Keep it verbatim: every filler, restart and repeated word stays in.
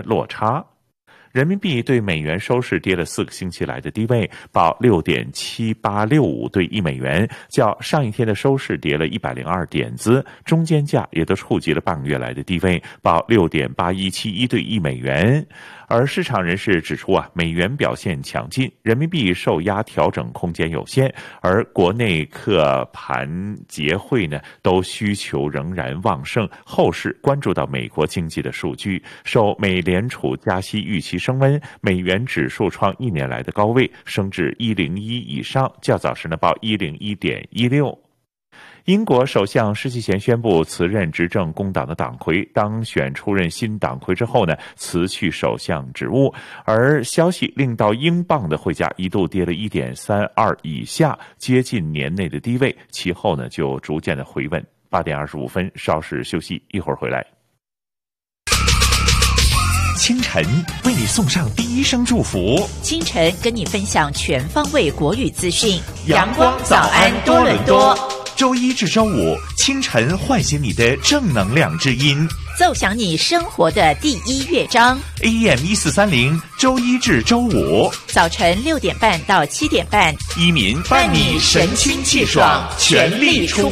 落差。人民币对美元收市跌了四个星期来的低位，报 六点七八六五对一美元，较上一天的收市跌了一百零二点子，中间价也都触及了半个月来的低位，报 六点八一七一对一美元。而市场人士指出啊，美元表现强劲，人民币受压调整空间有限，而国内客盘结汇呢都需求仍然旺盛，后市关注到美国经济的数据，受美联储加息预期升温，美元指数创一年来的高位，升至一零一以上，较早时呢报一零一点一六。英国首相施纪贤宣布辞任执政工党的党魁，当选出任新党魁之后呢，辞去首相职务。而消息令到英镑的汇价一度跌了 一点三二 以下，接近年内的低位，其后呢就逐渐的回稳。八点二十五分，稍事休息，一会儿回来。清晨为你送上第一声祝福， 清晨跟你分享全方位国语资讯，阳光早安多伦多。 周一至周五，清晨唤醒你的正能量之音， 奏响你生活的第一乐章。 A M 一四三零，周一至周五早晨六点半到七点半， 一民伴你神清气爽，全力出